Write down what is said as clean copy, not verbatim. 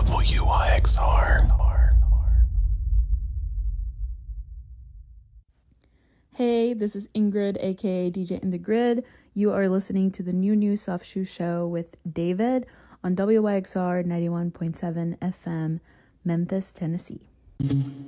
WYXR. Hey, this is Ingrid, aka DJ in the Grid. You are listening to the New Soft Shoe Show with David on WYXR 91.7 FM, Memphis, Tennessee.